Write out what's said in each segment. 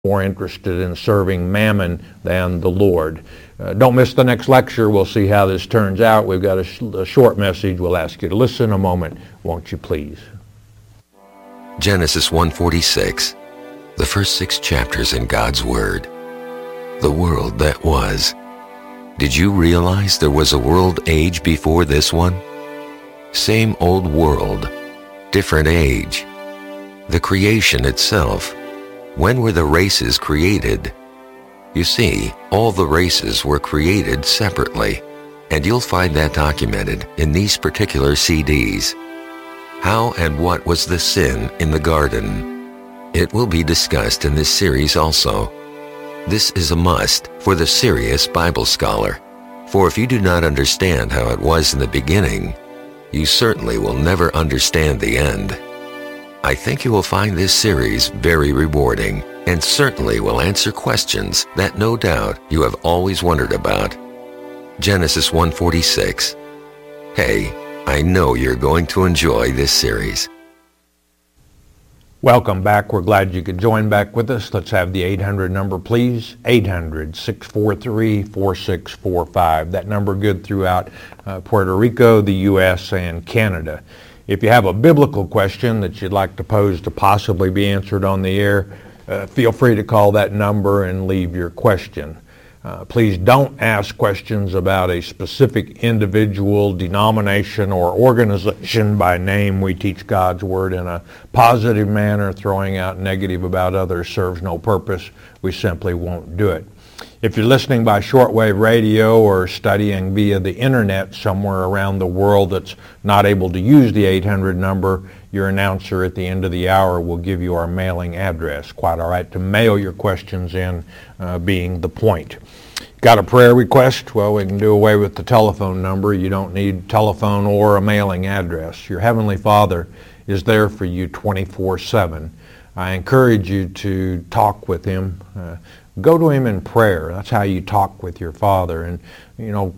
more interested in serving mammon than the Lord. Don't miss the next lecture. We'll see how this turns out. We've got a short message. We'll ask you to listen a moment, won't you please? Genesis 1:46, the first 6 chapters in God's Word. The world that was. Did you realize there was a world age before this one? Same old world, different age. The creation itself. When were the races created? You see, all the races were created separately, and you'll find that documented in these particular CDs. How and what was the sin in the garden? It will be discussed in this series also. This is a must for the serious Bible scholar, for if you do not understand how it was in the beginning, you certainly will never understand the end. I think you will find this series very rewarding and certainly will answer questions that no doubt you have always wondered about. Genesis 1:46. Hey, I know you're going to enjoy this series. Welcome back. We're glad you could join back with us. Let's have the 800 number, please. 800-643-4645. That number good throughout Puerto Rico, the U.S., and Canada. If you have a biblical question that you'd like to pose to possibly be answered on the air, feel free to call that number and leave your question. Please don't ask questions about a specific individual, denomination, or organization by name. We teach God's Word in a positive manner. Throwing out negative about others serves no purpose. We simply won't do it. If you're listening by shortwave radio or studying via the internet somewhere around the world that's not able to use the 800 number, your announcer at the end of the hour will give you our mailing address. Quite all right to mail your questions in, being the point. Got a prayer request? Well, we can do away with the telephone number. You don't need telephone or a mailing address. Your Heavenly Father is there for you 24/7. I encourage you to talk with Him. Go to Him in prayer. That's how you talk with your Father. And, you know,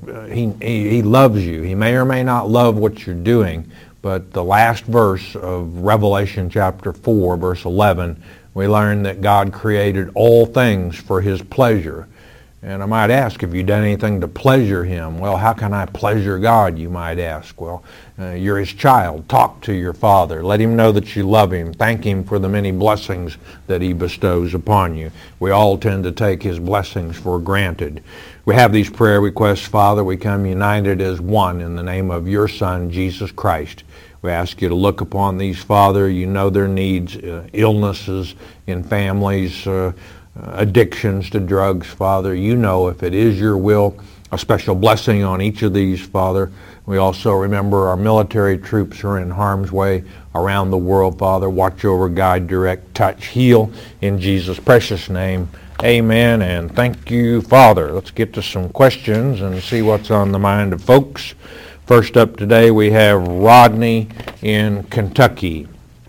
He loves you. He may or may not love what you're doing, but the last verse of Revelation chapter 4, verse 11, we learn that God created all things for His pleasure. And I might ask, have you done anything to pleasure Him? Well, how can I pleasure God, you might ask? Well, you're His child. Talk to your Father. Let Him know that you love Him. Thank Him for the many blessings that He bestows upon you. We all tend to take His blessings for granted. We have these prayer requests, Father. We come united as one in the name of your Son, Jesus Christ. We ask you to look upon these, Father. You know their needs, illnesses in families, addictions to drugs, Father. You know, if it is your will, a special blessing on each of these, Father. We also remember our military troops who are in harm's way around the world, Father. Watch over, guide, direct, touch, heal in Jesus' precious name. Amen, and thank you, Father. Let's get to some questions and see what's on the mind of folks. First up today, we have Rodney in Kentucky.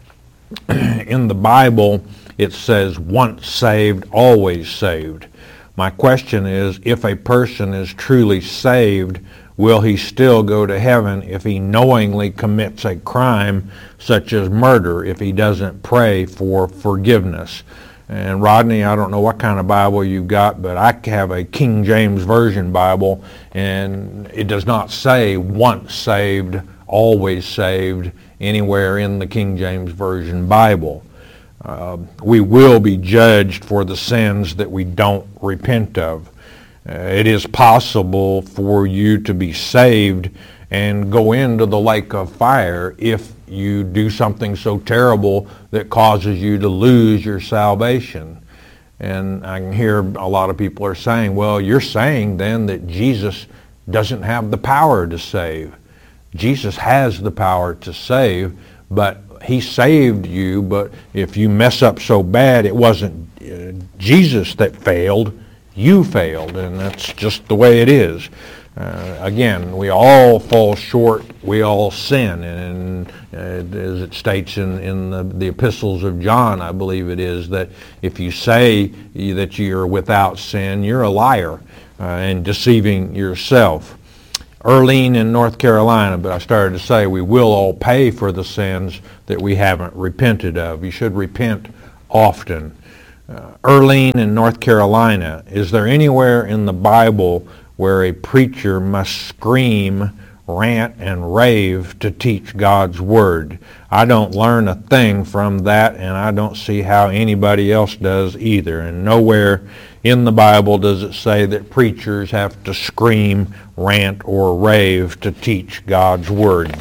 In the Bible, it says, once saved, always saved. My question is, if a person is truly saved, will he still go to heaven if he knowingly commits a crime such as murder if he doesn't pray for forgiveness? And Rodney, I don't know what kind of Bible you've got, but I have a King James Version Bible, and it does not say once saved, always saved anywhere in the King James Version Bible. We will be judged for the sins that we don't repent of. It is possible for you to be saved and go into the lake of fire if you do something so terrible that causes you to lose your salvation. And I can hear a lot of people are saying, well, you're saying then that Jesus doesn't have the power to save. Jesus has the power to save, but He saved you, but if you mess up so bad, it wasn't Jesus that failed, you failed, and that's just the way it is. Again, we all fall short, we all sin, and as it states in the epistles of John, I believe it is, that if you say that you're without sin, you're a liar and deceiving yourself. Earlene in North Carolina, but I started to say we will all pay for the sins that we haven't repented of. You should repent often. Earlene in North Carolina, is there anywhere in the Bible where a preacher must scream, rant, and rave to teach God's Word? I don't learn a thing from that, and I don't see how anybody else does either. And nowhere in the Bible does it say that preachers have to scream, rant, or rave to teach God's Word.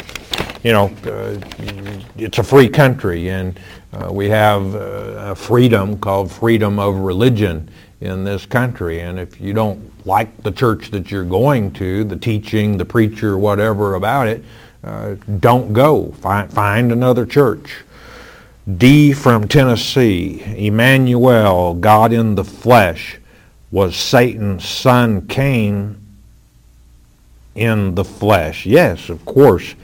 It's a free country, and we have a freedom called freedom of religion in this country. And if you don't like the church that you're going to, the teaching, the preacher, whatever about it, don't go. Find another church. D from Tennessee, Emmanuel, God in the flesh, was Satan's son Cain in the flesh? Yes, of course.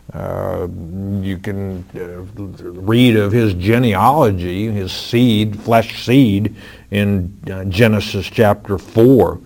You can read of his genealogy, his seed, flesh seed, in Genesis chapter 4.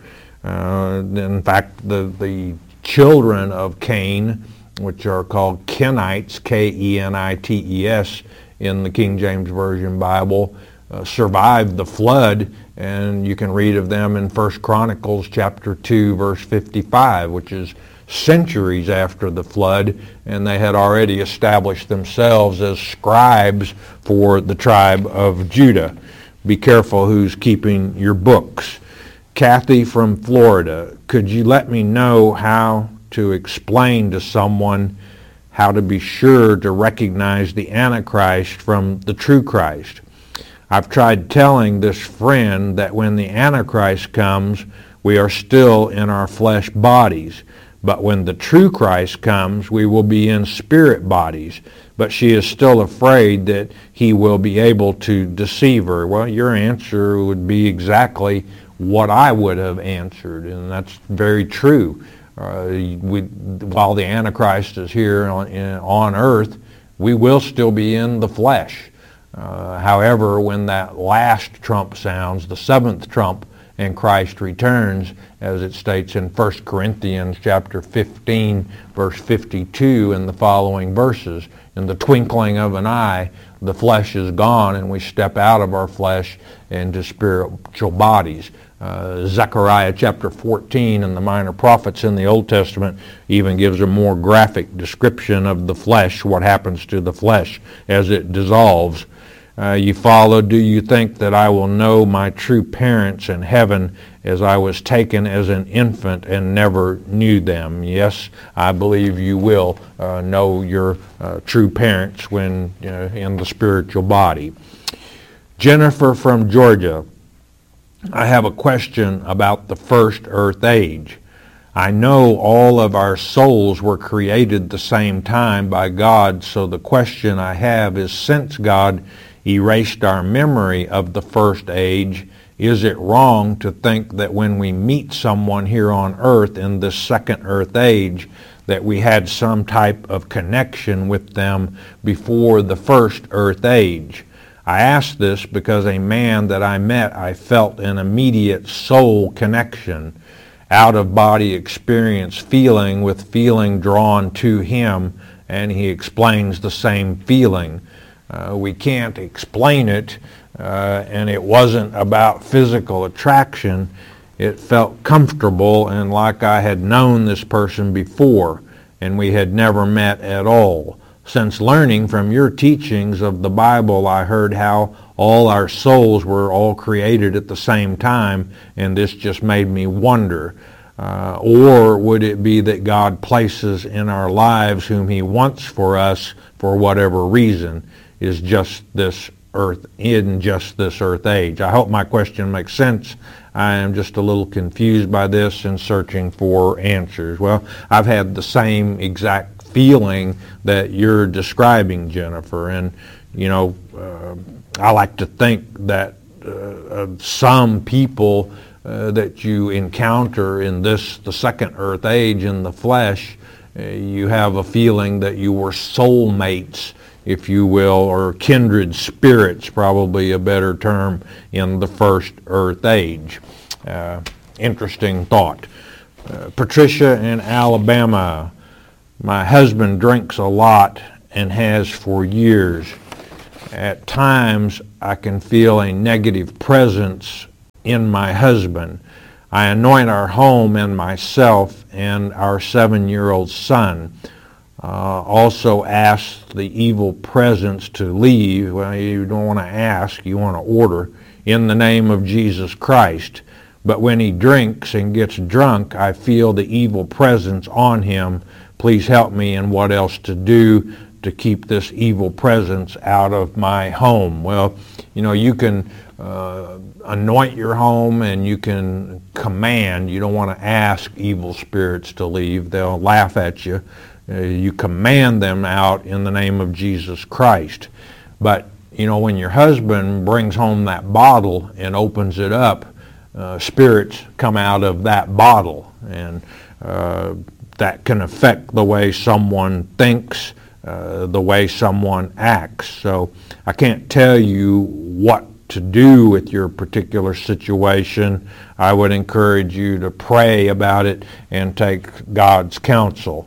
In fact, the children of Cain, which are called Kenites, K-E-N-I-T-E-S, in the King James Version Bible, survived the flood, and you can read of them in 1 Chronicles chapter 2, verse 55, which is centuries after the flood, and they had already established themselves as scribes for the tribe of Judah. Be careful who's keeping your books. Kathy from Florida, could you let me know how to explain to someone how to be sure to recognize the Antichrist from the true Christ? I've tried telling this friend that when the Antichrist comes, we are still in our flesh bodies. But when the true Christ comes, we will be in spirit bodies. But she is still afraid that he will be able to deceive her. Well, your answer would be exactly what I would have answered, and that's very true. While the Antichrist is here on earth, we will still be in the flesh. However, when that last trump sounds, the seventh trump, and Christ returns, as it states in 1 Corinthians chapter 15, verse 52 and the following verses, in the twinkling of an eye, the flesh is gone and we step out of our flesh into spiritual bodies. Zechariah chapter 14 and the minor prophets in the Old Testament even gives a more graphic description of the flesh, what happens to the flesh as it dissolves. You follow, do you think that I will know my true parents in heaven as I was taken as an infant and never knew them? Yes, I believe you will know your true parents when in the spiritual body. Jennifer from Georgia, I have a question about the first earth age. I know all of our souls were created the same time by God, so the question I have is, since God erased our memory of the first age, is it wrong to think that when we meet someone here on earth in this second earth age that we had some type of connection with them before the first earth age? I ask this because a man that I met, I felt an immediate soul connection, out-of-body experience feeling with feeling drawn to him, and he explains the same feeling. We can't explain it, and it wasn't about physical attraction. It felt comfortable and like I had known this person before, and we had never met at all. Since learning from your teachings of the Bible, I heard how all our souls were all created at the same time, and this just made me wonder. Or would it be that God places in our lives whom he wants for us for whatever reason? Is just this earth age. I hope my question makes sense. I am just a little confused by this and searching for answers. Well, I've had the same exact feeling that you're describing, Jennifer, and I like to think that some people that you encounter in the second earth age in the flesh, you have a feeling that you were soulmates, if you will, or kindred spirits, probably a better term, in the first earth age. Interesting thought. Patricia in Alabama, my husband drinks a lot and has for years. At times I can feel a negative presence in my husband. I anoint our home and myself and our 7-year-old son. Also ask the evil presence to leave. Well, you don't want to ask, you want to order, in the name of Jesus Christ. But when he drinks and gets drunk, I feel the evil presence on him. Please help me in what else to do to keep this evil presence out of my home. Well, you can anoint your home and you can command. You don't want to ask evil spirits to leave. They'll laugh at you. You command them out in the name of Jesus Christ. But, when your husband brings home that bottle and opens it up, spirits come out of that bottle, and that can affect the way someone thinks, the way someone acts. So I can't tell you what to do with your particular situation. I would encourage you to pray about it and take God's counsel.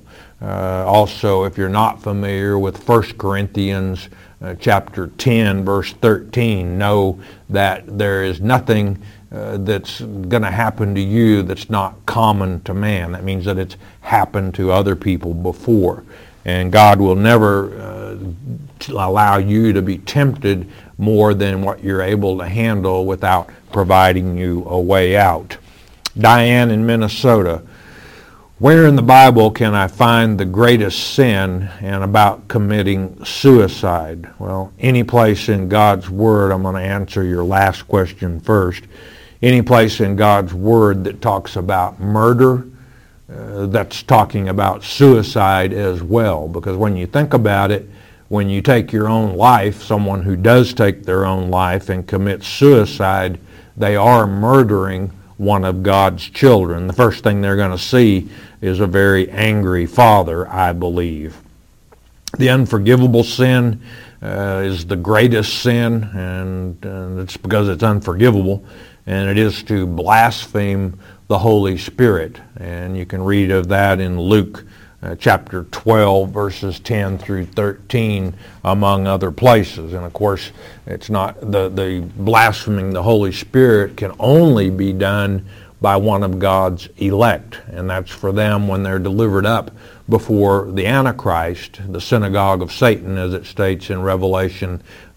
Also, if you're not familiar with 1 Corinthians chapter 10, verse 13, know that there is nothing that's going to happen to you that's not common to man. That means that it's happened to other people before. And God will never allow you to be tempted more than what you're able to handle without providing you a way out. Diane in Minnesota. Where in the Bible can I find the greatest sin and about committing suicide? Well, any place in God's Word. I'm going to answer your last question first. Any place in God's Word that talks about murder, that's talking about suicide as well. Because when you think about it, when you take your own life, someone who does take their own life and commits suicide, they are murdering one of God's children. The first thing they're going to see is a very angry father, I believe. The unforgivable sin is the greatest sin, and it's because it's unforgivable, and it is to blaspheme the Holy Spirit. And you can read of that in Luke chapter 12, verses 10 through 13, among other places. And of course, it's not the blaspheming the Holy Spirit can only be done by one of God's elect, and that's for them when they're delivered up before the Antichrist, the synagogue of Satan, as it states in Revelation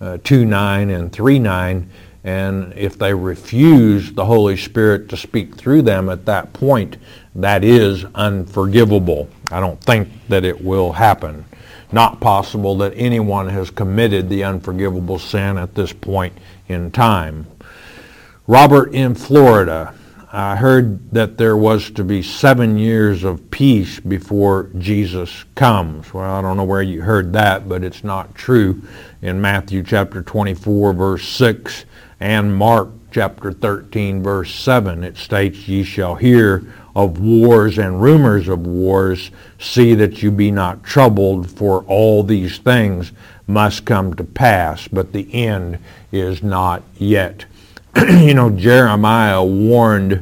2:9 and 3:9. And if they refuse the Holy Spirit to speak through them at that point, that is unforgivable. I don't think that it will happen. Not possible that anyone has committed the unforgivable sin at this point in time. Robert in Florida. I heard that there was to be 7 years of peace before Jesus comes. Well, I don't know where you heard that, but it's not true. In Matthew chapter 24, verse 6, and Mark chapter 13, verse 7, it states, "Ye shall hear of wars and rumors of wars. See that you be not troubled, for all these things must come to pass, but the end is not yet." Jeremiah warned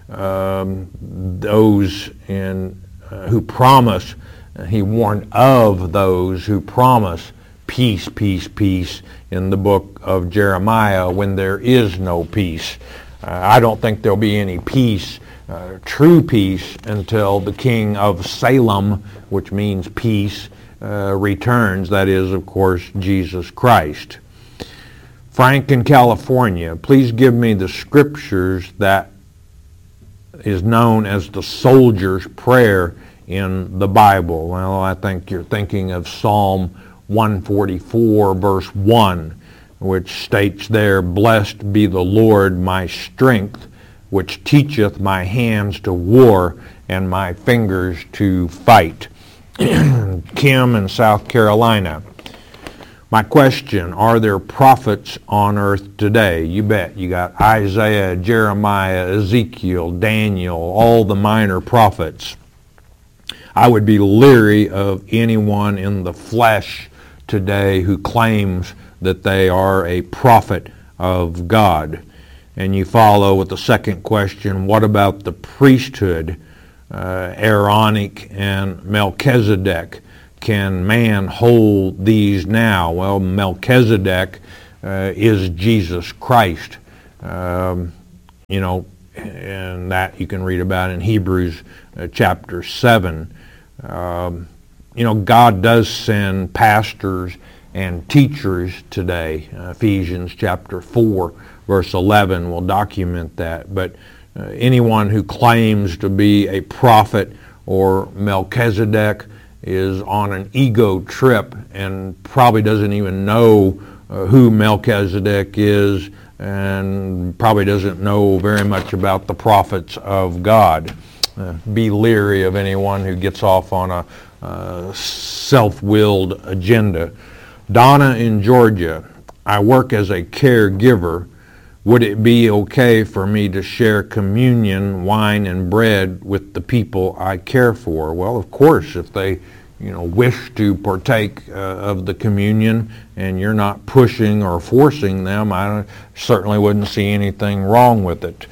those who promise. He warned of those who promise peace, peace, peace in the book of Jeremiah when there is no peace. I don't think there'll be any peace, true peace, until the king of Salem, which means peace, returns. That is, of course, Jesus Christ. Frank in California, please give me the scriptures that is known as the soldier's prayer in the Bible. Well, I think you're thinking of Psalm 144, verse 1, which states there, "Blessed be the Lord my strength, which teacheth my hands to war and my fingers to fight." Kim in South Carolina. My question, are there prophets on earth today? You bet. You got Isaiah, Jeremiah, Ezekiel, Daniel, all the minor prophets. I would be leery of anyone in the flesh today who claims that they are a prophet of God. And you follow with the second question, what about the priesthood, Aaronic and Melchizedek? Can man hold these now? Well, Melchizedek is Jesus Christ. And that you can read about in Hebrews chapter 7. God does send pastors and teachers today. Ephesians chapter 4, verse 11 will document that. But anyone who claims to be a prophet or Melchizedek is on an ego trip and probably doesn't even know who Melchizedek is, and probably doesn't know very much about the prophets of God. Be leery of anyone who gets off on a self-willed agenda. Donna in Georgia, I work as a caregiver. Would it be okay for me to share communion, wine, and bread with the people I care for? Well, of course, if they wish to partake of the communion and you're not pushing or forcing them, I certainly wouldn't see anything wrong with it.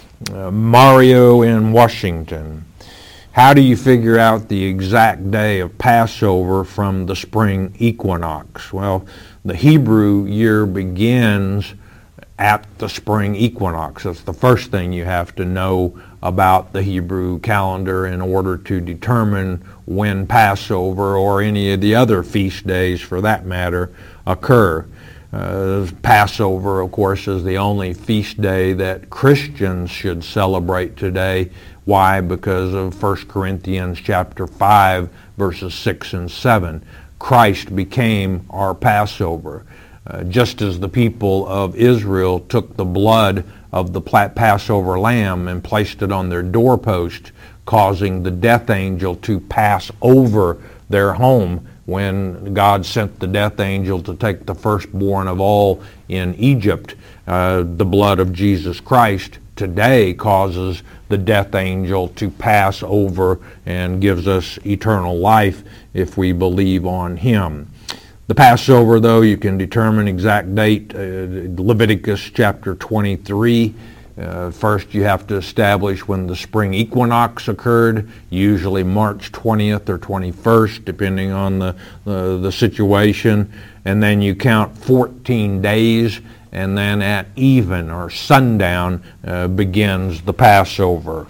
Mario in Washington, how do you figure out the exact day of Passover from the spring equinox? Well, the Hebrew year begins at the spring equinox. That's the first thing you have to know about the Hebrew calendar in order to determine when Passover or any of the other feast days, for that matter, occur. Passover, of course, is the only feast day that Christians should celebrate today. Why? Because of 1 Corinthians chapter 5, verses 6 and 7. Christ became our Passover. Just as the people of Israel took the blood of the Passover lamb and placed it on their doorpost, causing the death angel to pass over their home when God sent the death angel to take the firstborn of all in Egypt. The blood of Jesus Christ today causes the death angel to pass over and gives us eternal life if we believe on him. The Passover, though, you can determine exact date, Leviticus chapter 23. First, you have to establish when the spring equinox occurred, usually March 20th or 21st, depending on the situation. And then you count 14 days, and then at even or sundown begins the Passover.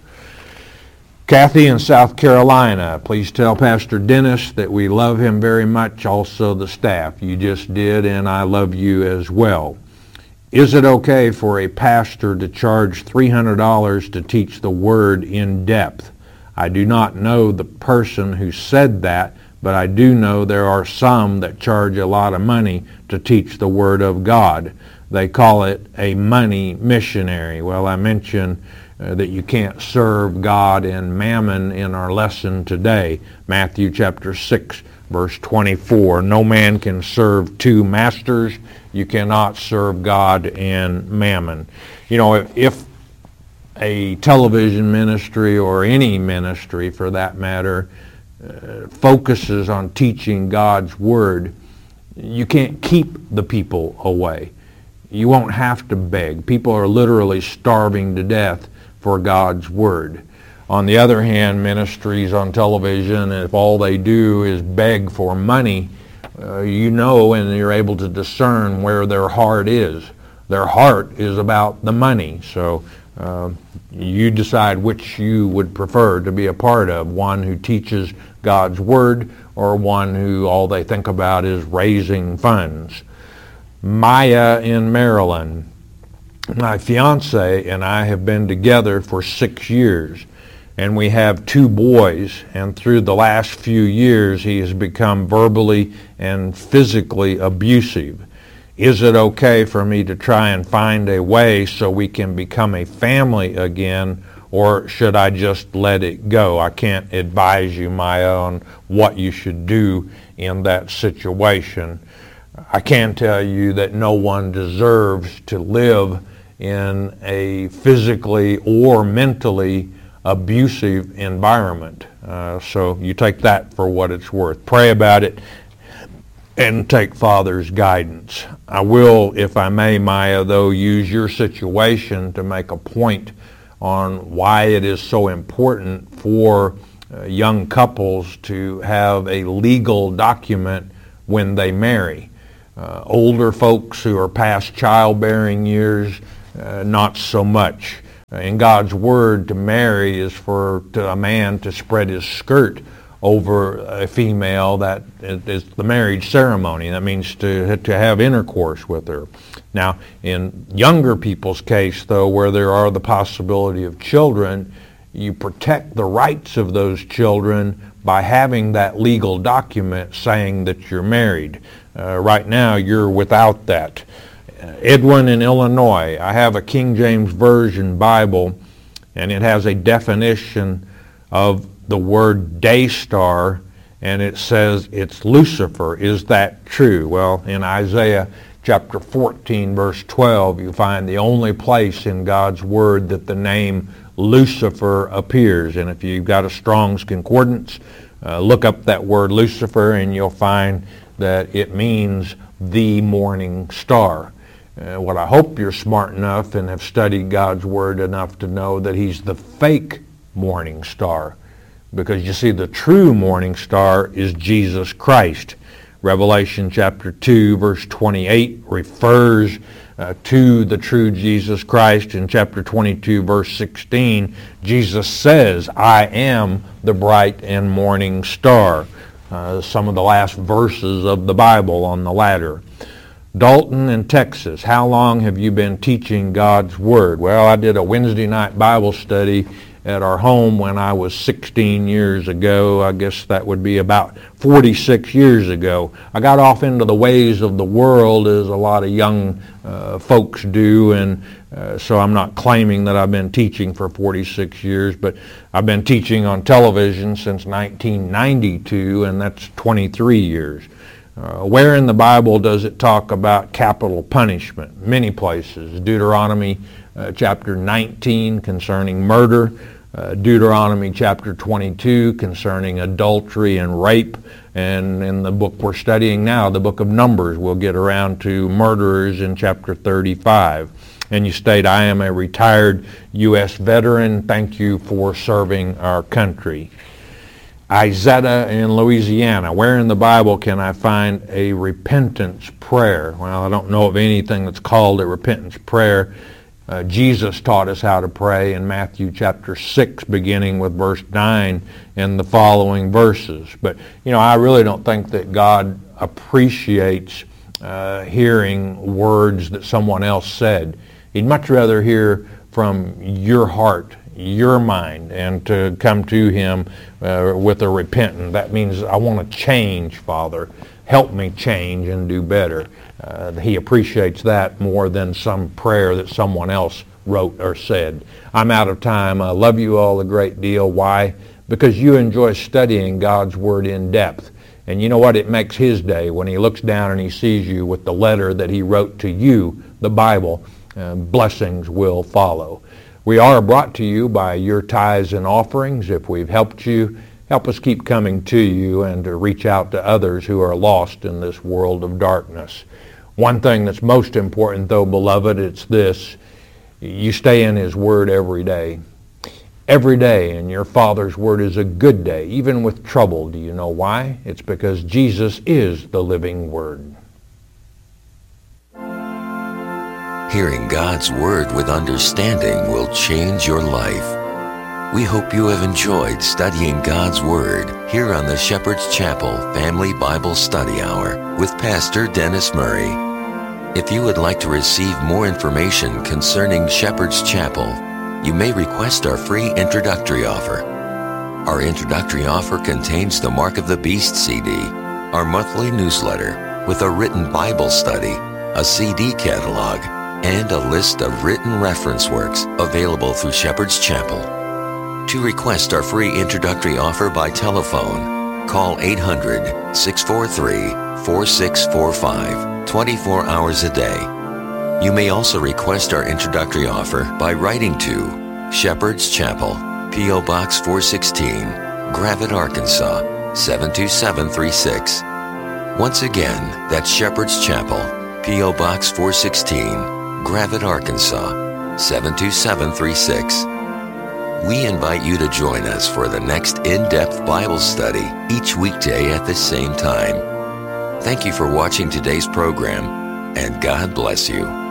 Kathy in South Carolina, please tell Pastor Dennis that we love him very much, also the staff. You just did, and I love you as well. Is it okay for a pastor to charge $300 to teach the Word in depth? I do not know the person who said that, but I do know there are some that charge a lot of money to teach the Word of God. They call it a money missionary. Well, I mentioned that you can't serve God and mammon in our lesson today. Matthew chapter 6, verse 24. No man can serve two masters. You cannot serve God and mammon. If a television ministry or any ministry for that matter focuses on teaching God's Word, you can't keep the people away. You won't have to beg. People are literally starving to death for God's Word. On the other hand, ministries on television, if all they do is beg for money, and you're able to discern where their heart is. Their heart is about the money. So you decide which you would prefer to be a part of, one who teaches God's Word or one who all they think about is raising funds. Maya in Maryland. My fiance and I have been together for 6 years, and we have 2 boys, and through the last few years he has become verbally and physically abusive. Is it okay for me to try and find a way so we can become a family again, or should I just let it go? I can't advise you, Maya, on what you should do in that situation. I can tell you that no one deserves to live in a physically or mentally abusive environment. So you take that for what it's worth. Pray about it and take Father's guidance. I will, if I may, Maya, though, use your situation to make a point on why it is so important for young couples to have a legal document when they marry. Older folks who are past childbearing years, not so much. In God's Word, to marry is for a man to spread his skirt over a female. That is the marriage ceremony. That means to have intercourse with her. Now, in younger people's case, though, where there are the possibility of children, you protect the rights of those children by having that legal document saying that you're married. Right now, you're without that. Edwin in Illinois, I have a King James Version Bible, and it has a definition of the word day star, and it says it's Lucifer. Is that true? Well, in Isaiah chapter 14, verse 12, you find the only place in God's Word that the name Lucifer appears. And if you've got a Strong's Concordance, look up that word Lucifer, and you'll find that it means the morning star. What I hope you're smart enough and have studied God's Word enough to know that he's the fake morning star. Because you see, the true morning star is Jesus Christ. Revelation chapter 2, verse 28 refers to the true Jesus Christ. In chapter 22, verse 16, Jesus says, I am the bright and morning star. Some of the last verses of the Bible on the ladder. Dalton in Texas, how long have you been teaching God's Word? Well, I did a Wednesday night Bible study at our home when I was 16 years ago. I guess that would be about 46 years ago. I got off into the ways of the world, as a lot of young folks do, and so I'm not claiming that I've been teaching for 46 years, but I've been teaching on television since 1992, and that's 23 years. Where in the Bible does it talk about capital punishment? Many places. Deuteronomy chapter 19 concerning murder. Deuteronomy chapter 22 concerning adultery and rape. And in the book we're studying now, the book of Numbers, we'll get around to murderers in chapter 35. And you state, I am a retired U.S. veteran. Thank you for serving our country. Izetta in Louisiana. Where in the Bible can I find a repentance prayer? Well, I don't know of anything that's called a repentance prayer. Jesus taught us how to pray in Matthew chapter 6, beginning with verse 9 and the following verses. But, I really don't think that God appreciates hearing words that someone else said. He'd much rather hear from your heart, your mind, and to come to him with a repentant. That means, I want to change, Father. Help me change and do better. He appreciates that more than some prayer that someone else wrote or said. I'm out of time. I love you all a great deal. Why? Because you enjoy studying God's Word in depth. And you know what? It makes his day when he looks down and he sees you with the letter that he wrote to you, the Bible. Blessings will follow. We are brought to you by your tithes and offerings. If we've helped you, help us keep coming to you and to reach out to others who are lost in this world of darkness. One thing that's most important, though, beloved, it's this. You stay in his Word every day. Every day, and your Father's Word is a good day, even with trouble. Do you know why? It's because Jesus is the living Word. Hearing God's Word with understanding will change your life. We hope you have enjoyed studying God's Word here on the Shepherd's Chapel Family Bible Study Hour with Pastor Dennis Murray. If you would like to receive more information concerning Shepherd's Chapel, you may request our free introductory offer. Our introductory offer contains the Mark of the Beast CD, our monthly newsletter with a written Bible study, a CD catalog, and a list of written reference works available through Shepherd's Chapel. To request our free introductory offer by telephone, call 800-643-4645, 24 hours a day. You may also request our introductory offer by writing to Shepherd's Chapel, P.O. Box 416, Gravette, Arkansas, 72736. Once again, that's Shepherd's Chapel, P.O. Box 416, Gravette, Arkansas, 72736. We invite you to join us for the next in-depth Bible study each weekday at the same time. Thank you for watching today's program, and God bless you.